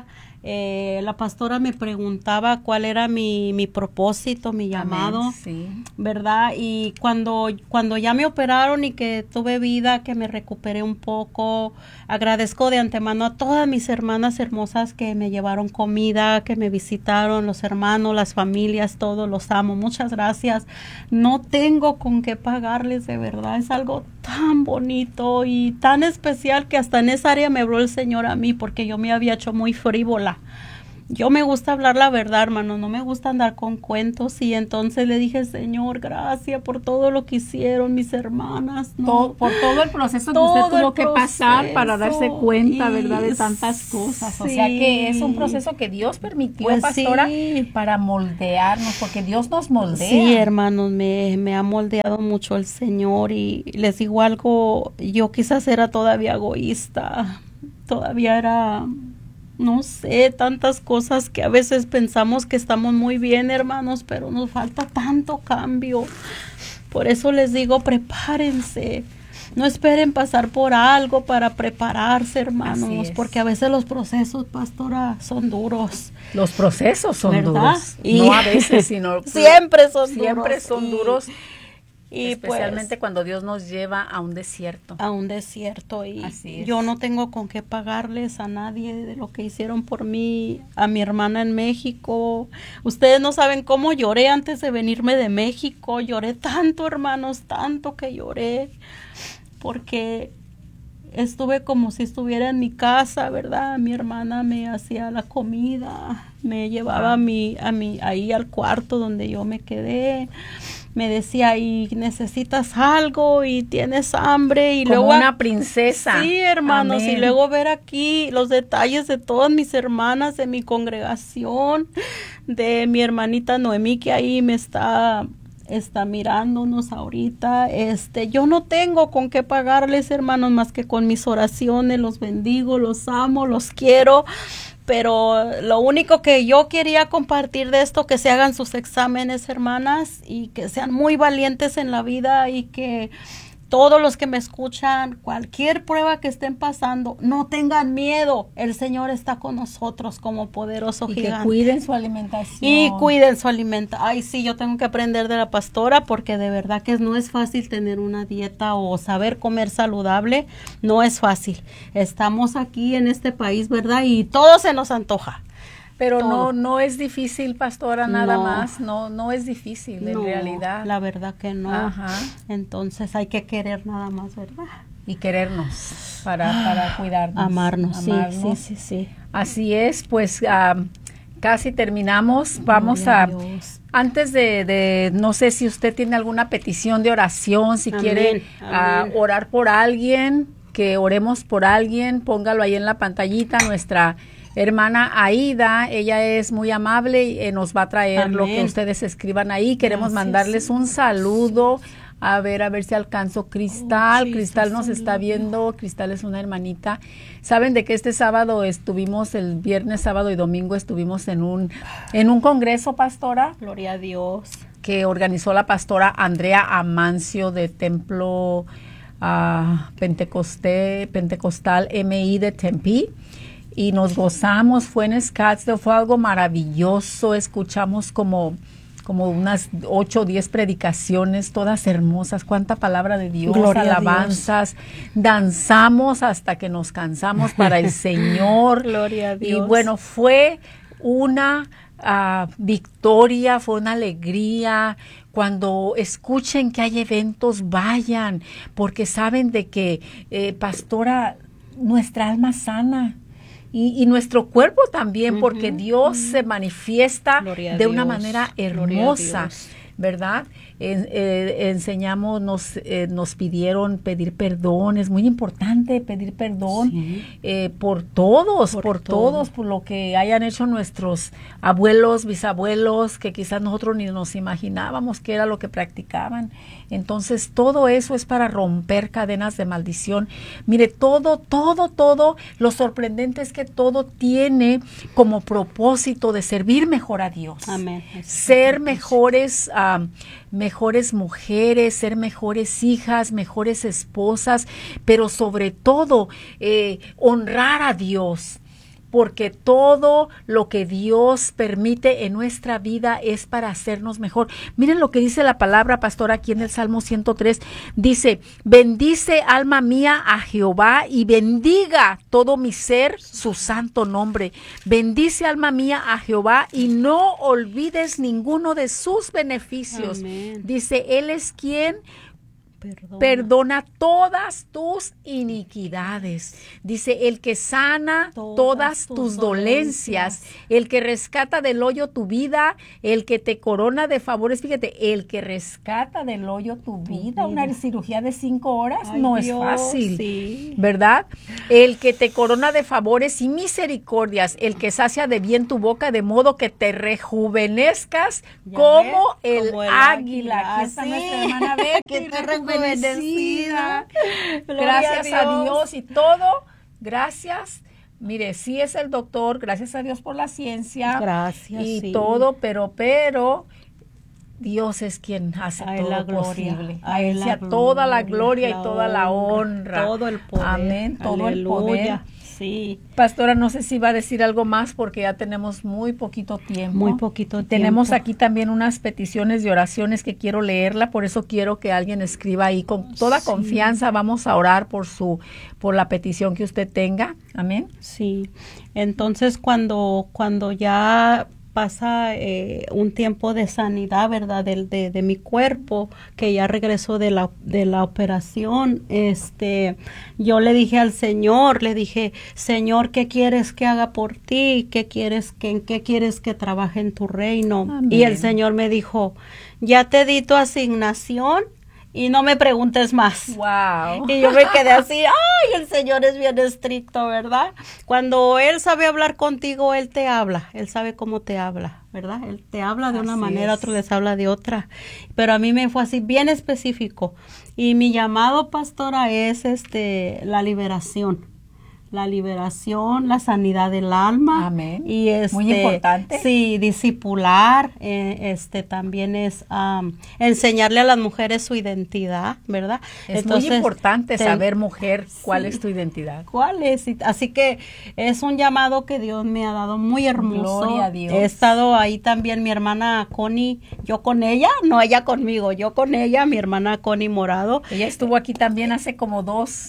La pastora me preguntaba cuál era mi propósito, mi llamado, amén, sí, ¿verdad? Y cuando ya me operaron y que tuve vida, que me recuperé un poco, agradezco de antemano a todas mis hermanas hermosas que me llevaron comida, que me visitaron, los hermanos, las familias, todos los amo. Muchas gracias. No tengo con qué pagarles, de verdad. Es algo tan bonito y tan especial que hasta en esa área me habló el Señor a mí, porque yo me había hecho muy frívola. Yo me gusta hablar la verdad, hermano, no me gusta andar con cuentos. Y entonces le dije, Señor, gracias por todo lo que hicieron mis hermanas, ¿no? Por todo el proceso que usted tuvo que pasar para darse cuenta, ¿verdad?, de tantas cosas. Sí. O sea que es un proceso que Dios permitió, pues, pastora, sí, para moldearnos, porque Dios nos moldea. Sí, hermanos, me ha moldeado mucho el Señor. Y les digo algo, yo quizás era todavía egoísta, todavía era... no sé, tantas cosas que a veces pensamos que estamos muy bien, hermanos, pero nos falta tanto cambio. Por eso les digo, prepárense. No esperen pasar por algo para prepararse, hermanos, porque a veces los procesos, pastora, son duros. Los procesos son, ¿verdad?, duros. Y no a veces, sino siempre son duros. Y especialmente pues, cuando Dios nos lleva a un desierto. A un desierto. Y yo no tengo con qué pagarles a nadie de lo que hicieron por mí, a mi hermana en México. Ustedes no saben cómo lloré antes de venirme de México. Lloré tanto, hermanos, tanto que lloré. Porque estuve como si estuviera en mi casa, ¿verdad? Mi hermana me hacía la comida, me llevaba ahí al cuarto donde yo me quedé. Me decía, y necesitas algo y tienes hambre. Y como luego una princesa. Sí, hermanos. Amén. Y luego ver aquí los detalles de todas mis hermanas, de mi congregación, de mi hermanita Noemí, que ahí me está mirándonos ahorita. Yo no tengo con qué pagarles, hermanos, más que con mis oraciones. Los bendigo, los amo, los quiero. Pero lo único que yo quería compartir de esto, que se hagan sus exámenes, hermanas, y que sean muy valientes en la vida y que todos los que me escuchan, cualquier prueba que estén pasando, no tengan miedo. El Señor está con nosotros como poderoso gigante. Que cuiden su alimentación. Y cuiden su alimentación. Ay, sí, yo tengo que aprender de la pastora porque de verdad que no es fácil tener una dieta o saber comer saludable. No es fácil. Estamos aquí en este país, ¿verdad? Y todo se nos antoja. Pero no es difícil, pastora, nada más. No es difícil, en realidad. La verdad que no. Ajá. Entonces hay que querer nada más, ¿verdad? Y querernos para cuidarnos. Amarnos. Sí. Así es, pues casi terminamos. Vamos Dios. Antes de, no sé si usted tiene alguna petición de oración, si quiere orar por alguien, que oremos por alguien, póngalo ahí en la pantallita. Nuestra hermana Aida, ella es muy amable y nos va a traer lo que ustedes escriban ahí. Queremos mandarles un saludo. A ver si alcanzo Cristal. Cristal nos está viendo. Cristal es una hermanita. Saben de que este sábado estuvimos, el viernes, sábado y domingo estuvimos en un congreso, pastora. Gloria a Dios. Que organizó la pastora Andrea Amancio de Templo Pentecostal MI de Tempe. Y nos gozamos, fue en Scottsdale, fue algo maravilloso. Escuchamos como unas 8 o 10 predicaciones, todas hermosas. Cuánta palabra de Dios, Gloria alabanzas. Danzamos hasta que nos cansamos para el Señor. Gloria a Dios. Y bueno, fue una victoria, fue una alegría. Cuando escuchen que hay eventos, vayan, porque saben de que, pastora, nuestra alma sana. Y nuestro cuerpo también, porque Dios se manifiesta de una manera hermosa, ¿verdad? Enseñamos, nos pidieron pedir perdón. Es muy importante pedir perdón por todos, por lo que hayan hecho nuestros abuelos, bisabuelos, que quizás nosotros ni nos imaginábamos que era lo que practicaban. Entonces, todo eso es para romper cadenas de maldición. Mire, todo, lo sorprendente es que todo tiene como propósito de servir mejor a Dios. Amén. Ser mejores mujeres, ser mejores hijas, mejores esposas, pero sobre todo honrar a Dios. Porque todo lo que Dios permite en nuestra vida es para hacernos mejor. Miren lo que dice la palabra, pastora, aquí en el Salmo 103. Dice, bendice alma mía a Jehová y bendiga todo mi ser su santo nombre. Bendice alma mía a Jehová y no olvides ninguno de sus beneficios. Amén. Dice, Él es quien perdona todas tus iniquidades. Dice, el que sana todas tus dolencias, el que rescata del hoyo tu vida, el que te corona de favores. Fíjate, el que rescata del hoyo tu vida. Una cirugía de 5 horas no es fácil, ¿verdad? El que te corona de favores y misericordias, el que sacia de bien tu boca, de modo que te rejuvenezcas como el águila. Aquí está nuestra hermana Becky, bendecida. Gracias a Dios y todo. Gracias. Mire, sí es el doctor, gracias a Dios por la ciencia. Gracias. Y todo, pero Dios es quien hace todo la posible. A Él sea toda la gloria y toda la honra. Todo el poder. Amén. Todo el poder. Sí. Pastora, no sé si va a decir algo más porque ya tenemos muy poquito tiempo. Muy poquito tiempo. Tenemos aquí también unas peticiones de oraciones que quiero leerla, por eso quiero que alguien escriba ahí con toda confianza. Vamos a orar por la petición que usted tenga. Amén. Sí. Entonces, cuando ya pasa un tiempo de sanidad, ¿verdad? De mi cuerpo, que ya regresó de la operación, yo le dije al Señor, Señor, ¿qué quieres que haga por ti? ¿En qué quieres que trabaje en tu reino? Amén. Y el Señor me dijo, ya te di tu asignación, y no me preguntes más. Wow. Y yo me quedé así, ay, el Señor es bien estricto, ¿verdad? Cuando Él sabe hablar contigo, Él te habla. Él sabe cómo te habla, ¿verdad? Él te habla de una manera, otro les habla de otra. Pero a mí me fue así, bien específico. Y mi llamado, pastora, es la liberación. la liberación, la sanidad del alma. Amén. Y muy importante. Sí, discipular, también es enseñarle a las mujeres su identidad, ¿verdad? Entonces, muy importante saber, mujer, cuál es tu identidad. ¿Cuál es? Así que es un llamado que Dios me ha dado muy hermoso. Gloria a Dios. He estado ahí también, mi hermana Connie, yo con ella, no ella conmigo, yo con ella, mi hermana Connie Morado. Ella estuvo aquí también hace como dos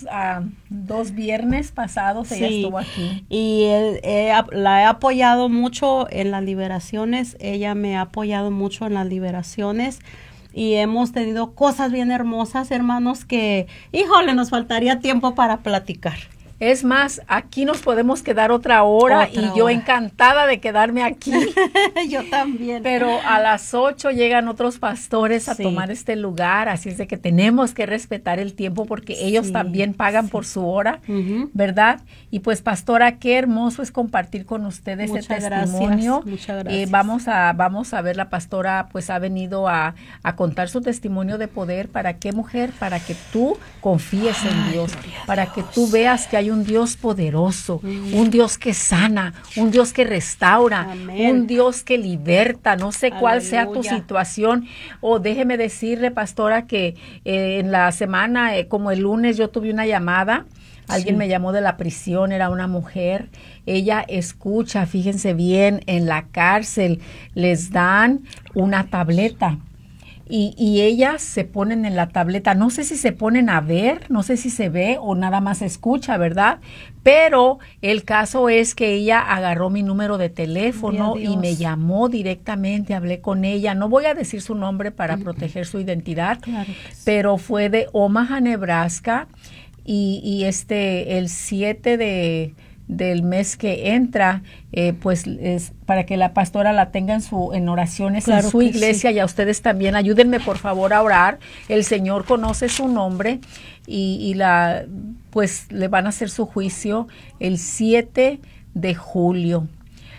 viernes pasados. Ella estuvo aquí. Y la he apoyado mucho en las liberaciones, ella me ha apoyado mucho en las liberaciones y hemos tenido cosas bien hermosas, hermanos, que, híjole, nos faltaría tiempo para platicar. Es más, aquí nos podemos quedar otra hora y yo encantada de quedarme aquí. Yo también. Pero a las 8 llegan otros pastores a tomar este lugar, así es de que tenemos que respetar el tiempo porque ellos también pagan por su hora, ¿verdad? Y pues, pastora, qué hermoso es compartir con ustedes ese testimonio. Muchas gracias. Vamos a ver, la pastora pues ha venido a contar su testimonio de poder. ¿Para qué, mujer? Para que tú confíes en Dios, para que tú veas que hay un Dios poderoso, un Dios que sana, un Dios que restaura, un Dios que liberta. No sé cuál sea tu situación. Déjeme decirle, pastora, que en la semana, como el lunes, yo tuve una llamada. Alguien me llamó de la prisión, era una mujer. Ella escucha, fíjense bien, en la cárcel les dan una tableta. Y ellas se ponen en la tableta, no sé si se ponen a ver, no sé si se ve o nada más escucha, ¿verdad? Pero el caso es que ella agarró mi número de teléfono y me llamó directamente, hablé con ella. No voy a decir su nombre para proteger su identidad, pero fue de Omaha, Nebraska, y el 7 del mes que entra, pues es para que la pastora la tenga en oraciones en su iglesia, y a ustedes también ayúdenme por favor a orar. El Señor conoce su nombre y pues le van a hacer su juicio el 7 de julio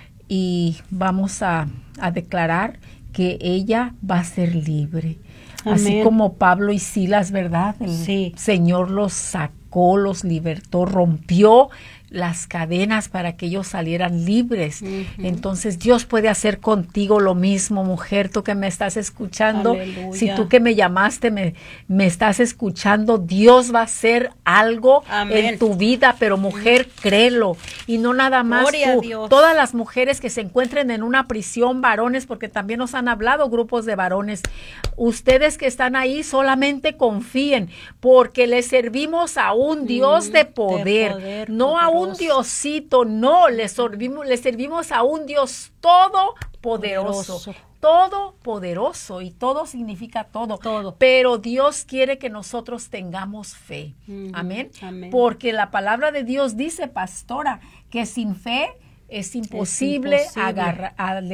y vamos a declarar que ella va a ser libre. Amén. Así como Pablo y Silas, ¿verdad? El Señor los sacó, los libertó, rompió las cadenas para que ellos salieran libres. Entonces Dios puede hacer contigo lo mismo, mujer, tú que me estás escuchando. Aleluya. Si tú que me llamaste me estás escuchando, Dios va a hacer algo en tu vida, pero mujer, créelo. Y no nada más tú, todas las mujeres que se encuentren en una prisión, varones, porque también nos han hablado grupos de varones. Ustedes que están ahí, solamente confíen, porque le servimos a un Dios de poder, no a un diosito, no, le servimos a un Dios todopoderoso. Todopoderoso, y todo significa todo. Pero Dios quiere que nosotros tengamos fe. Amén. Porque la palabra de Dios dice, pastora, que sin fe es imposible agradar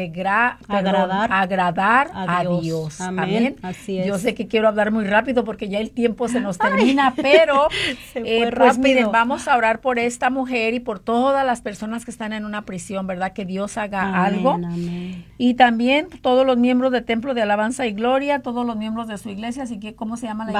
a Dios. Amén. Así es. Yo sé que quiero hablar muy rápido porque ya el tiempo se nos termina, pero pues miren, vamos a orar por esta mujer y por todas las personas que están en una prisión, ¿verdad? Que Dios haga algo. Amén. Y también todos los miembros del Templo de Alabanza y Gloria, todos los miembros de su iglesia, así que, ¿cómo se llama la iglesia?